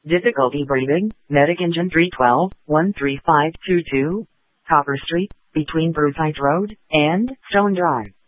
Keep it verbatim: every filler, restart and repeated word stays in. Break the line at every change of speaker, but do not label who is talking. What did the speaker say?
Difficulty breathing, Medic Engine three one two, one three five two two, Copper Street, between Brewside Road and Stone Drive.